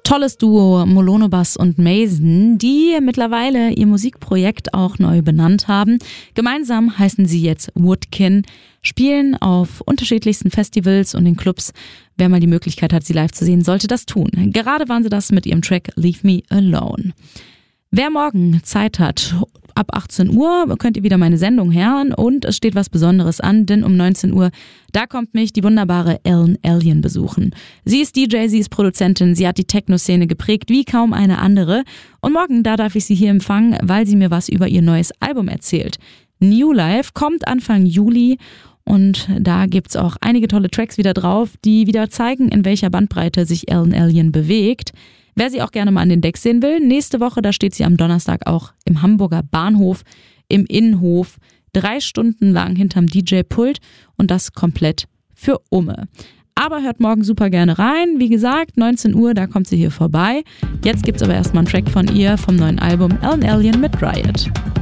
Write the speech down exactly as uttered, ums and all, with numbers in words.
Tolles Duo Molonobus und Mason, die mittlerweile ihr Musikprojekt auch neu benannt haben. Gemeinsam heißen sie jetzt Woodkin, spielen auf unterschiedlichsten Festivals und in Clubs. Wer mal die Möglichkeit hat, sie live zu sehen, sollte das tun. Gerade waren sie das mit ihrem Track Leave Me Alone. Wer morgen Zeit hat, ab achtzehn Uhr könnt ihr wieder meine Sendung hören und es steht was Besonderes an, denn um neunzehn Uhr, da kommt mich die wunderbare Ellen Allien besuchen. Sie ist D J, sie ist Produzentin, sie hat die Techno-Szene geprägt wie kaum eine andere und morgen, da darf ich sie hier empfangen, weil sie mir was über ihr neues Album erzählt. New Life kommt Anfang Juli und da gibt's auch einige tolle Tracks wieder drauf, die wieder zeigen, in welcher Bandbreite sich Ellen Allien bewegt. Wer sie auch gerne mal an den Decks sehen will, nächste Woche, da steht sie am Donnerstag auch im Hamburger Bahnhof, im Innenhof, drei Stunden lang hinterm D J-Pult und das komplett für Umme. Aber hört morgen super gerne rein. Wie gesagt, neunzehn Uhr, da kommt sie hier vorbei. Jetzt gibt's aber erstmal einen Track von ihr vom neuen Album Ellen Allien mit Riot.